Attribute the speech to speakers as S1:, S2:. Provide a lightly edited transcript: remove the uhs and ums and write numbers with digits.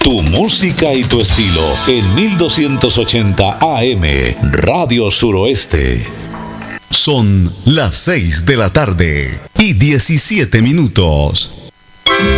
S1: Tu música y tu estilo en 1280 AM, Radio Suroeste.
S2: Son las 6 de la tarde y 17 minutos.